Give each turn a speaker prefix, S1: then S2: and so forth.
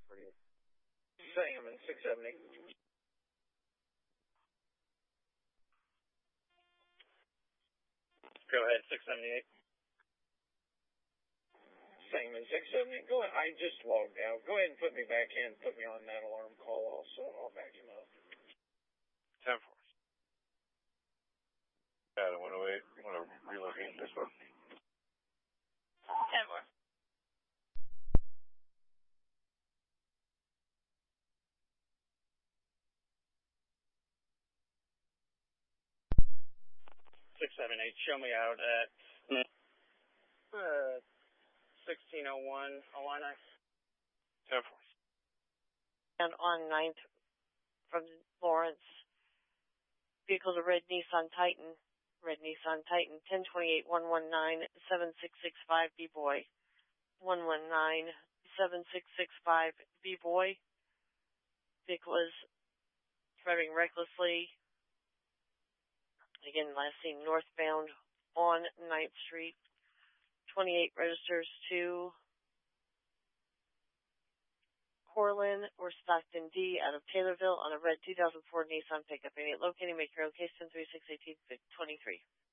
S1: Salmon 670. Go ahead, 678. Salmon 670. Go ahead. I just logged out. Go ahead and put me back in. Put me on that alarm call also. I'll back him up.
S2: 10-4. Adam 108. Want to relocate this one?
S3: 10-4.
S1: 678. Show me out at 1601 Illini.
S2: 10-4.
S3: And on 9th from Lawrence, vehicle to red Nissan Titan. Red Nissan Titan 1028 119 7665 B-Boy. 119 7665 B-Boy. Vehicle is driving recklessly. Again, last seen northbound on 9th Street. 28 registers to Corlin or Stockton D out of Taylorville on a red 2004 Nissan pickup. Locating, make your location 3618 23.